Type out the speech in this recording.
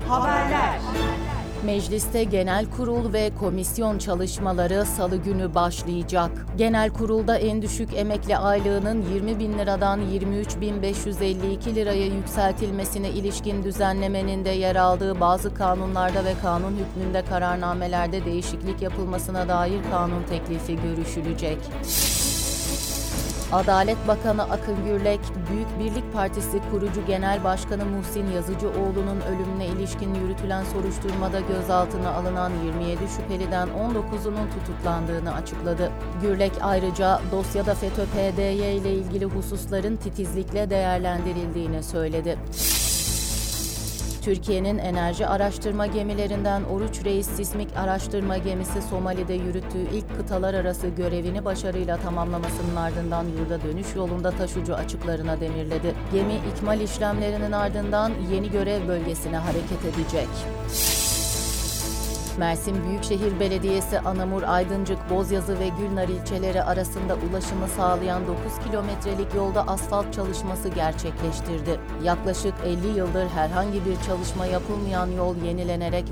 Haberler. Mecliste genel kurul ve komisyon çalışmaları Salı günü başlayacak. Genel kurulda en düşük emekli aylığının 20 bin liradan 23.552 liraya yükseltilmesine ilişkin düzenlemenin de yer aldığı bazı kanunlarda ve kanun hükmünde kararnamelerde değişiklik yapılmasına dair kanun teklifi görüşülecek. Adalet Bakanı Akın Gürlek, Büyük Birlik Partisi kurucu Genel Başkanı Muhsin Yazıcıoğlu'nun ölümüne ilişkin yürütülen soruşturmada gözaltına alınan 27 şüpheliden 19'unun tutuklandığını açıkladı. Gürlek ayrıca dosyada FETÖ-PDY ile ilgili hususların titizlikle değerlendirildiğini söyledi. Türkiye'nin enerji araştırma gemilerinden Oruç Reis Sismik Araştırma Gemisi Somali'de yürüttüğü ilk kıtalar arası görevini başarıyla tamamlamasının ardından yurda dönüş yolunda taşucu açıklarına demirledi. Gemi ikmal işlemlerinin ardından yeni görev bölgesine hareket edecek. Mersin Büyükşehir Belediyesi Anamur, Aydıncık, Bozyazı ve Gülnar ilçeleri arasında ulaşımı sağlayan 9 kilometrelik yolda asfalt çalışması gerçekleştirdi. Yaklaşık 50 yıldır herhangi bir çalışma yapılmayan yol yenilenerek